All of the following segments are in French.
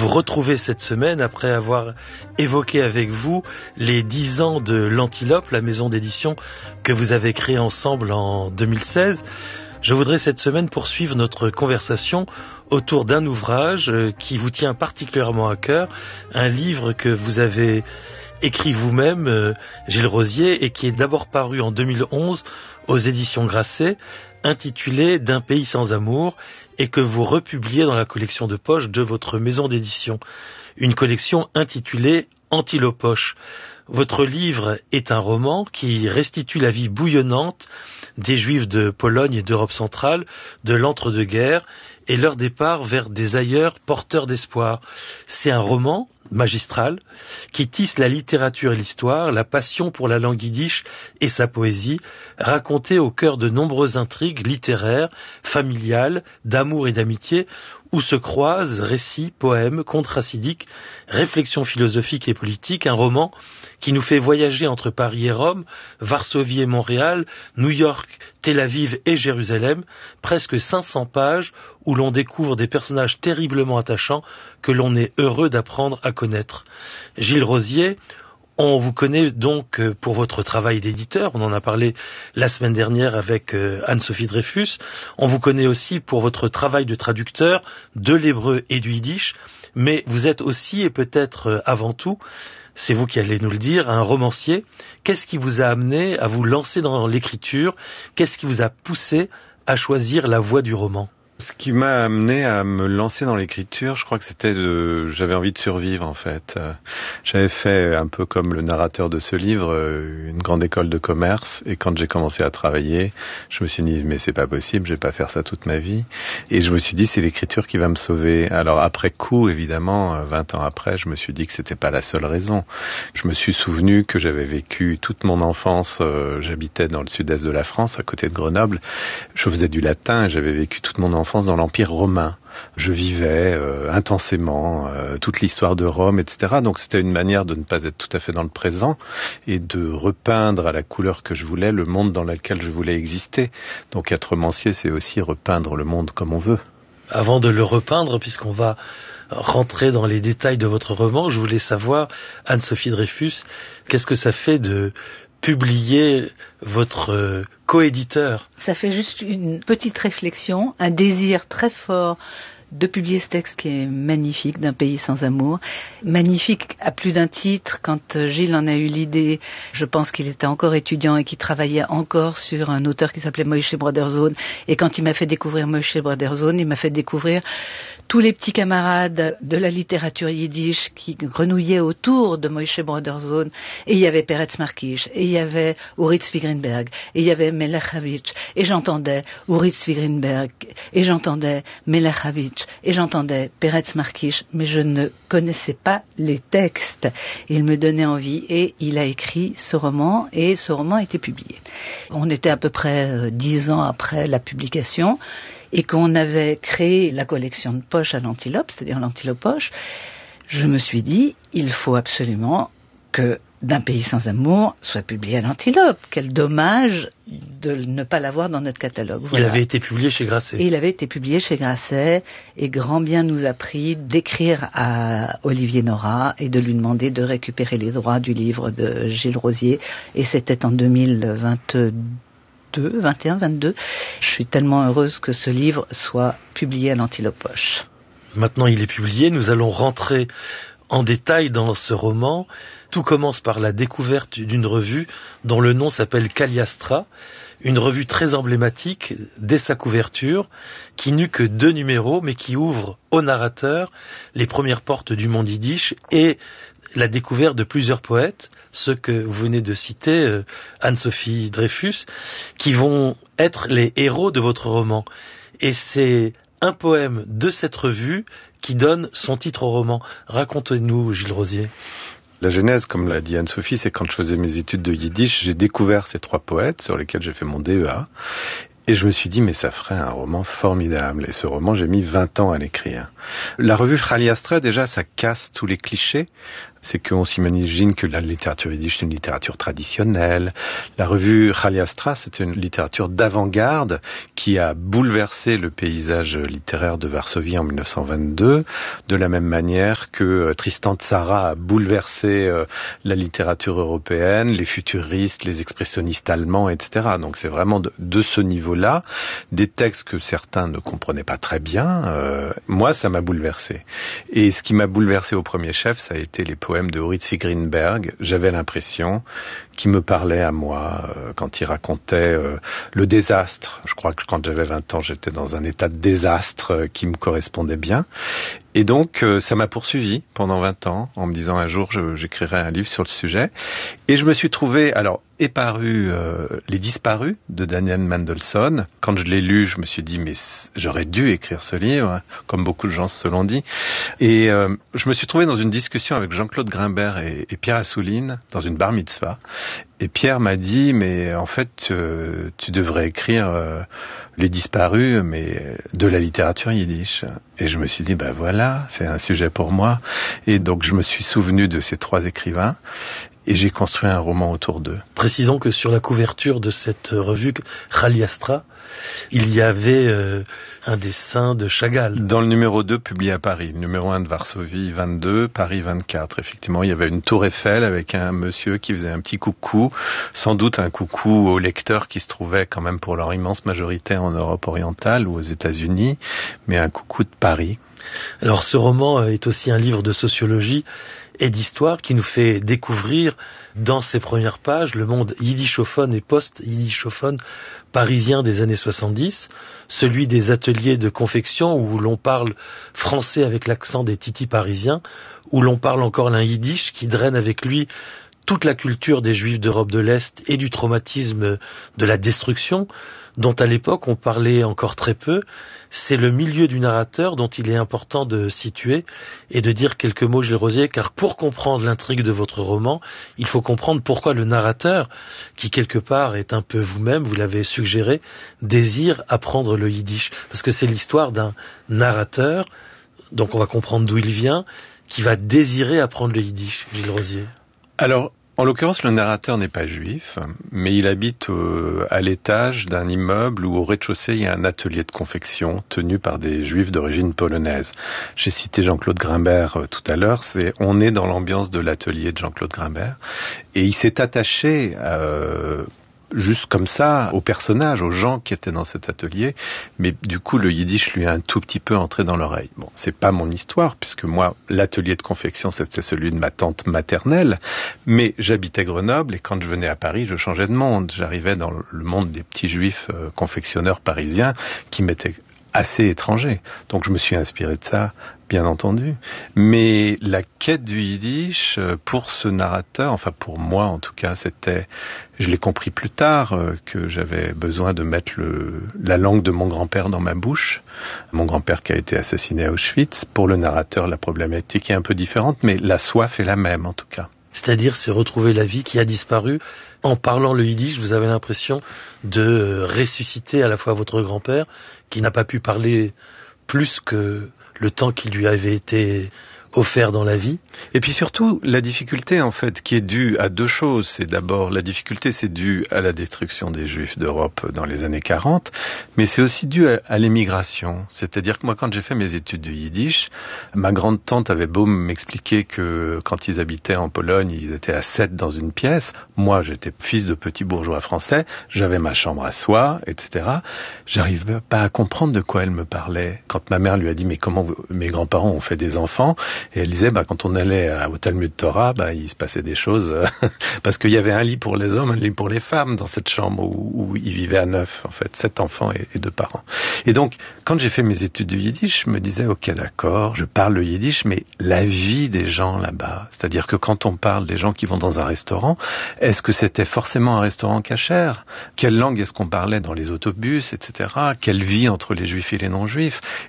vous retrouver cette semaine après avoir évoqué avec vous les 10 ans de l'Antilope, la maison d'édition que vous avez créée ensemble en 2016. Je voudrais cette semaine poursuivre notre conversation autour d'un ouvrage qui vous tient particulièrement à cœur, un livre que vous avez écrit vous-même, Gilles Rosier, et qui est d'abord paru en 2011 aux éditions Grasset, intitulé D'un pays sans amour, et que vous republiez dans la collection de poche de votre maison d'édition. Une collection intitulée Antilopoche. Votre livre est un roman qui restitue la vie bouillonnante des Juifs de Pologne et d'Europe centrale de l'entre-deux-guerres et leur départ vers des ailleurs porteurs d'espoir. C'est un roman magistral qui tisse la littérature et l'histoire, la passion pour la langue yiddish et sa poésie, racontée au cœur de nombreuses intrigues littéraires, familiales, d'amour et d'amitié, où se croisent récits, poèmes, contes chassidiques, réflexions philosophiques et politiques, un roman qui nous fait voyager entre Paris et Rome, Varsovie et Montréal, New York, Tel Aviv et Jérusalem, presque 500 pages où l'on découvre des personnages terriblement attachants que l'on est heureux d'apprendre à connaître. Gilles Rosier, on vous connaît donc pour votre travail d'éditeur, on en a parlé la semaine dernière avec Anne-Sophie Dreyfus, on vous connaît aussi pour votre travail de traducteur de l'hébreu et du yiddish, mais vous êtes aussi et peut-être avant tout, c'est vous qui allez nous le dire, un romancier. Qu'est-ce qui vous a amené à vous lancer dans l'écriture? Qu'est-ce qui vous a poussé à choisir la voie du roman? Ce qui m'a amené à me lancer dans l'écriture, je crois que j'avais envie de survivre en fait. J'avais fait un peu comme le narrateur de ce livre, une grande école de commerce, et quand j'ai commencé à travailler, je me suis dit mais c'est pas possible, je vais pas faire ça toute ma vie. Et je me suis dit c'est l'écriture qui va me sauver. Alors après coup, évidemment, 20 ans après, je me suis dit que c'était pas la seule raison. Je me suis souvenu que j'avais vécu toute mon enfance, j'habitais dans le sud-est de la France, à côté de Grenoble. Je faisais du latin et j'avais vécu toute mon enfance dans l'Empire romain. Je vivais intensément toute l'histoire de Rome, etc. Donc c'était une manière de ne pas être tout à fait dans le présent et de repeindre à la couleur que je voulais le monde dans lequel je voulais exister. Donc être romancier, c'est aussi repeindre le monde comme on veut. Avant de le repeindre, puisqu'on va rentrer dans les détails de votre roman, je voulais savoir, Anne-Sophie Dreyfus, qu'est-ce que ça fait de publier votre coéditeur? Ça fait juste une petite réflexion, un désir très fort de publier ce texte qui est magnifique, D'un pays sans amour. Magnifique à plus d'un titre. Quand Gilles en a eu l'idée, je pense qu'il était encore étudiant et qu'il travaillait encore sur un auteur qui s'appelait Moïse Brotherzone. Et quand il m'a fait découvrir Moïse Brotherzone, il m'a fait découvrir tous les petits camarades de la littérature yiddish qui grenouillaient autour de Moïse Brotherzone. Et il y avait Peretz Markish, et il y avait Uritz Wigrenberg, et il y avait Melachavitch. Et j'entendais Uritz Wigrenberg, et j'entendais Melachavitch, et j'entendais Peretz Markish, mais je ne connaissais pas les textes. Il me donnait envie et il a écrit ce roman, et ce roman a été publié. On était à peu près 10 ans après la publication, et qu'on avait créé la collection de poche à l'Antilope, c'est-à-dire l'Antilopoche. Je me suis dit, il faut absolument que D'un pays sans amour soit publié à l'Antilope. Quel dommage de ne pas l'avoir dans notre catalogue. Voilà. Il avait été publié chez Grasset. Et il avait été publié chez Grasset, et grand bien nous a pris d'écrire à Olivier Nora et de lui demander de récupérer les droits du livre de Gilles Rosier. Et c'était en 2022. 22. Je suis tellement heureuse que ce livre soit publié à l'Antilopoche. Maintenant il est publié, nous allons rentrer en détail dans ce roman. Tout commence par la découverte d'une revue dont le nom s'appelle Kaliastra, une revue très emblématique dès sa couverture, qui n'eut que 2 numéros, mais qui ouvre au narrateur les premières portes du monde yiddish et la découverte de plusieurs poètes, ceux que vous venez de citer, Anne-Sophie Dreyfus, qui vont être les héros de votre roman. Et c'est un poème de cette revue qui donne son titre au roman. Racontez-nous, Gilles Rosier. La genèse, comme l'a dit Anne-Sophie, c'est quand je faisais mes études de yiddish, j'ai découvert ces 3 poètes sur lesquels j'ai fait mon DEA. Et je me suis dit, mais ça ferait un roman formidable. Et ce roman, j'ai mis 20 ans à l'écrire. La revue Chaliastra, déjà, ça casse tous les clichés. C'est qu'on s'imagine que la littérature yiddish, c'est une littérature traditionnelle. La revue Chaliastra, c'est une littérature d'avant-garde qui a bouleversé le paysage littéraire de Varsovie en 1922, de la même manière que Tristan Tzara a bouleversé la littérature européenne, les futuristes, les expressionnistes allemands, etc. Donc c'est vraiment de ce niveau-là, des textes que certains ne comprenaient pas très bien. Moi, ça m'a bouleversé. Et ce qui m'a bouleversé au premier chef, ça a été les poème de Horitzi Greenberg. J'avais l'impression qu'il me parlait à moi quand il racontait le désastre. Je crois que quand j'avais 20 ans, j'étais dans un état de désastre qui me correspondait bien. Et donc, ça m'a poursuivi pendant 20 ans, en me disant un jour, j'écrirai un livre sur le sujet. Et je me suis trouvé, alors, éparu Les Disparus de Daniel Mendelssohn. Quand je l'ai lu, je me suis dit, mais j'aurais dû écrire ce livre, comme beaucoup de gens se l'ont dit. Et je me suis trouvé dans une discussion avec Jean-Claude Grimbert et Pierre Assouline, dans une bar mitzvah. Et Pierre m'a dit, mais en fait, tu devrais écrire Les Disparus, mais de la littérature yiddish. Et je me suis dit, ben voilà, c'est un sujet pour moi. Et donc, je me suis souvenu de ces 3 écrivains. Et j'ai construit un roman autour d'eux. Précisons que sur la couverture de cette revue Chaliastra, il y avait un dessin de Chagall. Dans le numéro 2 publié à Paris, le numéro 1 de Varsovie 22, Paris 24. Effectivement, il y avait une tour Eiffel avec un monsieur qui faisait un petit coucou, sans doute un coucou aux lecteurs qui se trouvaient quand même pour leur immense majorité en Europe orientale ou aux États-Unis, mais un coucou de Paris. Alors ce roman est aussi un livre de sociologie et d'histoire qui nous fait découvrir dans ses premières pages le monde yiddishophone et post-yiddishophone parisien des années 70, celui des ateliers de confection où l'on parle français avec l'accent des titis parisiens, où l'on parle encore l'un yiddish qui draine avec lui toute la culture des Juifs d'Europe de l'Est et du traumatisme de la destruction, dont à l'époque on parlait encore très peu. C'est le milieu du narrateur dont il est important de situer et de dire quelques mots, Gilles Rosier, car pour comprendre l'intrigue de votre roman, il faut comprendre pourquoi le narrateur, qui quelque part est un peu vous-même, vous l'avez suggéré, désire apprendre le yiddish. Parce que c'est l'histoire d'un narrateur, donc on va comprendre d'où il vient, qui va désirer apprendre le yiddish, Gilles Rosier. Alors, en l'occurrence, le narrateur n'est pas juif, mais il habite à l'étage d'un immeuble où au rez-de-chaussée, il y a un atelier de confection tenu par des juifs d'origine polonaise. J'ai cité Jean-Claude Grimbert tout à l'heure, on est dans l'ambiance de l'atelier de Jean-Claude Grimbert, et il s'est attaché juste comme ça, aux personnages, aux gens qui étaient dans cet atelier, mais du coup le yiddish lui a un tout petit peu entré dans l'oreille. Bon, c'est pas mon histoire, puisque moi, l'atelier de confection, c'était celui de ma tante maternelle, mais j'habitais Grenoble, et quand je venais à Paris, je changeais de monde. J'arrivais dans le monde des petits juifs confectionneurs parisiens, qui m'étaient assez étranger. Donc je me suis inspiré de ça, bien entendu. Mais la quête du yiddish, pour ce narrateur, enfin pour moi en tout cas, je l'ai compris plus tard, que j'avais besoin de mettre la langue de mon grand-père dans ma bouche. Mon grand-père qui a été assassiné à Auschwitz. Pour le narrateur, la problématique est un peu différente, mais la soif est la même en tout cas. C'est-à-dire, c'est retrouver la vie qui a disparu. En parlant le yiddish, vous avez l'impression de ressusciter à la fois votre grand-père, qui n'a pas pu parler plus que le temps qui lui avait été offert dans la vie. Et puis surtout, la difficulté, en fait, qui est due à 2 choses. C'est d'abord, la difficulté, c'est dû à la destruction des Juifs d'Europe dans les années 40, mais c'est aussi dû à l'émigration. C'est-à-dire que moi, quand j'ai fait mes études de yiddish, ma grande-tante avait beau m'expliquer que quand ils habitaient en Pologne, ils étaient à 7 dans une pièce. Moi, j'étais fils de petit bourgeois français, j'avais ma chambre à soi, etc. J'arrivais pas à comprendre de quoi elle me parlait. Quand ma mère lui a dit, mais comment mes grands-parents ont fait des enfants? Et elle disait, quand on allait au Talmud Torah, il se passait des choses, parce qu'il y avait un lit pour les hommes, un lit pour les femmes dans cette chambre où ils vivaient à 9, en fait, 7 enfants et 2 parents. Et donc, quand j'ai fait mes études de yiddish, je me disais, ok, d'accord, je parle le yiddish, mais la vie des gens là-bas, c'est-à-dire que quand on parle des gens qui vont dans un restaurant, est-ce que c'était forcément un restaurant kasher? Quelle langue est-ce qu'on parlait dans les autobus, etc.? Quelle vie entre les juifs et les non-juifs? Et c'est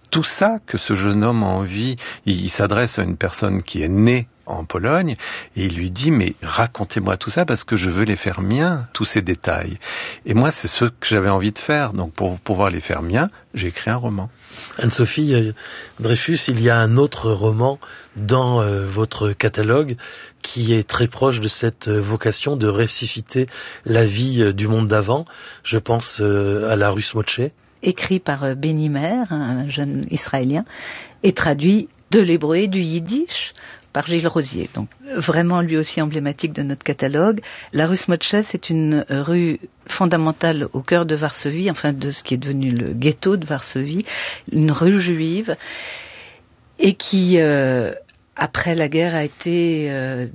tout ça que ce jeune homme a envie, il s'adresse à une personne qui est née en Pologne, et il lui dit, mais racontez-moi tout ça parce que je veux les faire miens, tous ces détails. Et moi, c'est ce que j'avais envie de faire. Donc, pour pouvoir les faire miens, j'ai écrit un roman. Anne-Sophie Dreyfus, il y a un autre roman dans votre catalogue qui est très proche de cette vocation de ressusciter la vie du monde d'avant. Je pense à La Russe Motche. Écrit par Benny Mer, un jeune Israélien, et traduit de l'hébreu et du yiddish par Gilles Rosier. Donc vraiment lui aussi emblématique de notre catalogue. La rue Smotche, c'est une rue fondamentale au cœur de Varsovie, enfin de ce qui est devenu le ghetto de Varsovie, une rue juive, et qui après la guerre a été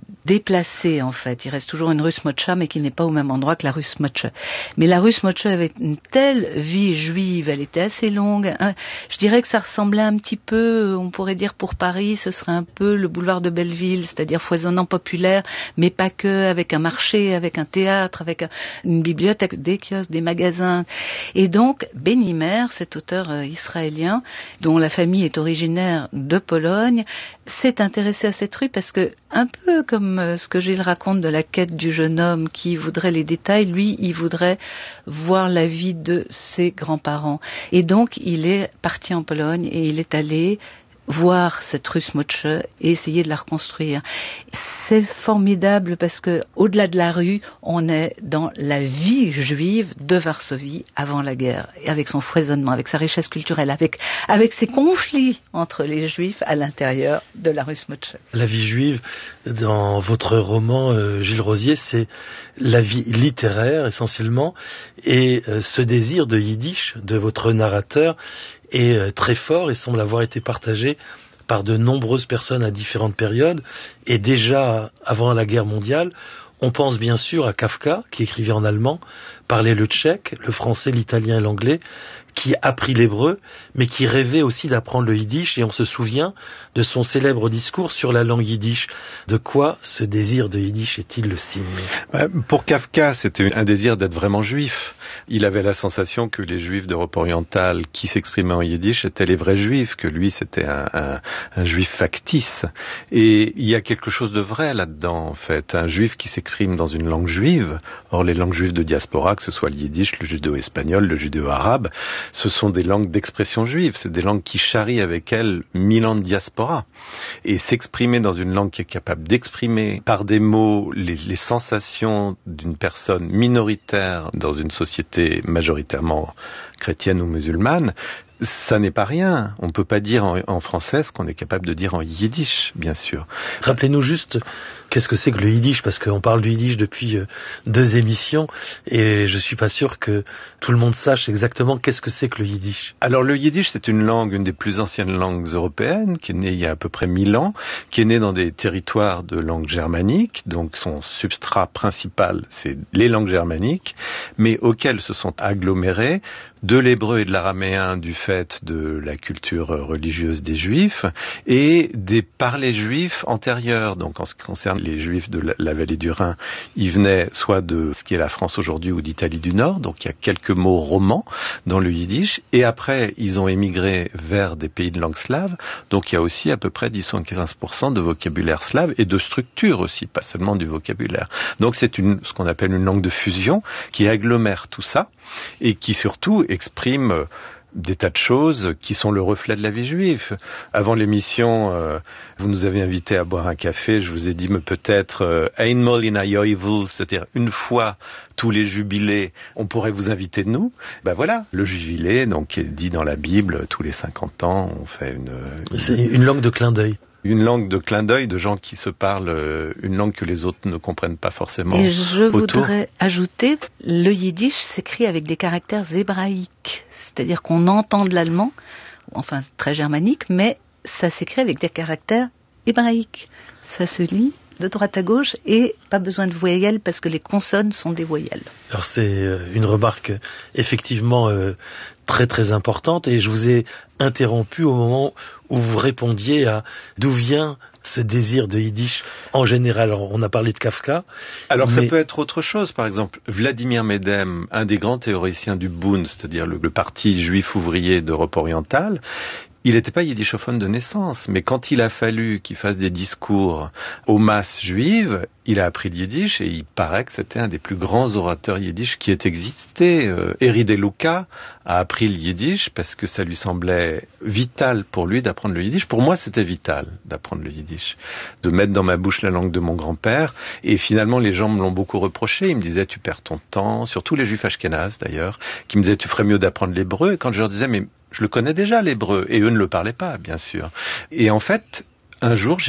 déplacée en fait. Il reste toujours une rue Smotcha, mais qui n'est pas au même endroit que la rue Smotche. Mais la rue Smotche avait une telle vie juive, elle était assez longue. Je dirais que ça ressemblait un petit peu, on pourrait dire pour Paris, ce serait un peu le boulevard de Belleville, c'est-à-dire foisonnant, populaire, mais pas que, avec un marché, avec un théâtre, avec une bibliothèque, des kiosques, des magasins. Et donc, Benny Mer, cet auteur israélien, dont la famille est originaire de Pologne, s'est intéressé à cette rue parce que, un peu comme ce que Gilles raconte de la quête du jeune homme qui voudrait les détails, lui, il voudrait voir la vie de ses grands-parents. Et donc, il est parti en Pologne et il est allé voir cette rue Smotche et essayer de la reconstruire. C'est formidable parce que, au-delà de la rue, on est dans la vie juive de Varsovie avant la guerre, avec son foisonnement, avec sa richesse culturelle, avec ses conflits entre les juifs à l'intérieur de la rue Smotche. La vie juive, dans votre roman, Gilles Rosier, c'est la vie littéraire essentiellement, et ce désir de yiddish de votre narrateur est très fort et semble avoir été partagé par de nombreuses personnes à différentes périodes. Et déjà avant la guerre mondiale, on pense bien sûr à Kafka, qui écrivait en allemand, parlait le tchèque, le français, l'italien et l'anglais, qui apprit l'hébreu, mais qui rêvait aussi d'apprendre le yiddish, et on se souvient de son célèbre discours sur la langue yiddish. De quoi ce désir de yiddish est-il le signe ? Pour Kafka, c'était un désir d'être vraiment juif. Il avait la sensation que les juifs d'Europe orientale qui s'exprimaient en yiddish étaient les vrais juifs, que lui c'était un juif factice. Et il y a quelque chose de vrai là-dedans, en fait. Un juif qui s'exprime dans une langue juive. Or, les langues juives de diaspora, que ce soit le yiddish, le judéo-espagnol, le judéo-arabe, ce sont des langues d'expression juive. C'est des langues qui charrient avec elles 1000 ans de diaspora. Et s'exprimer dans une langue qui est capable d'exprimer par des mots les sensations d'une personne minoritaire dans une société majoritairement chrétienne ou musulmane, ça n'est pas rien. On ne peut pas dire en français ce qu'on est capable de dire en yiddish, bien sûr. Rappelez-nous juste, qu'est-ce que c'est que le yiddish ? Parce qu'on parle du yiddish depuis 2 émissions, et je suis pas sûr que tout le monde sache exactement qu'est-ce que c'est que le yiddish. Alors le yiddish, c'est une langue, une des plus anciennes langues européennes, qui est née il y a à peu près 1000 ans, qui est née dans des territoires de langue germanique, donc son substrat principal, c'est les langues germaniques, mais auxquelles se sont agglomérées de l'hébreu et de l'araméen du fait de la culture religieuse des Juifs et des parlers juifs antérieurs. Donc en ce qui concerne les Juifs de la vallée du Rhin, ils venaient soit de ce qui est la France aujourd'hui ou d'Italie du Nord, donc il y a quelques mots romans dans le yiddish, et après ils ont émigré vers des pays de langue slave, donc il y a aussi à peu près 10-15% de vocabulaire slave et de structure aussi, pas seulement du vocabulaire. Donc c'est ce qu'on appelle une langue de fusion qui agglomère tout ça et qui surtout exprime des tas de choses qui sont le reflet de la vie juive. Avant l'émission, vous nous avez invités à boire un café, je vous ai dit mais peut-être einmal in a Yovel, c'est-à-dire une fois tous les jubilés, on pourrait vous inviter de nous. Ben voilà, le jubilé, donc qui est dit dans la Bible, tous les 50 ans, on fait C'est une langue de clin d'œil. Une langue de clin d'œil de gens qui se parlent une langue que les autres ne comprennent pas forcément. Et je voudrais ajouter, le yiddish s'écrit avec des caractères hébraïques. C'est-à-dire qu'on entend de l'allemand, enfin très germanique, mais ça s'écrit avec des caractères hébraïques. Ça se lit de droite à gauche et pas besoin de voyelles parce que les consonnes sont des voyelles. Alors c'est une remarque effectivement très très importante, et je vous ai interrompu au moment où vous répondiez à d'où vient ce désir de yiddish en général. Alors, on a parlé de Kafka. Alors ça peut être autre chose, par exemple Vladimir Medem, un des grands théoriciens du Bund, c'est-à-dire le parti juif ouvrier d'Europe orientale. il n'était pas yiddishophone de naissance, mais quand il a fallu qu'il fasse des discours aux masses juives, il a appris le yiddish et il paraît que c'était un des plus grands orateurs yiddish qui ait existé. Eri de Luca a appris le yiddish parce que ça lui semblait vital pour lui d'apprendre le yiddish. Pour moi, c'était vital d'apprendre le yiddish, de mettre dans ma bouche la langue de mon grand-père. Et finalement, les gens me l'ont beaucoup reproché. Ils me disaient, tu perds ton temps, surtout les juifs ashkénazes d'ailleurs, qui me disaient, tu ferais mieux d'apprendre l'hébreu. Et quand je leur disais, mais je le connais déjà l'hébreu, et eux ne le parlaient pas, bien sûr. Et en fait, un jour,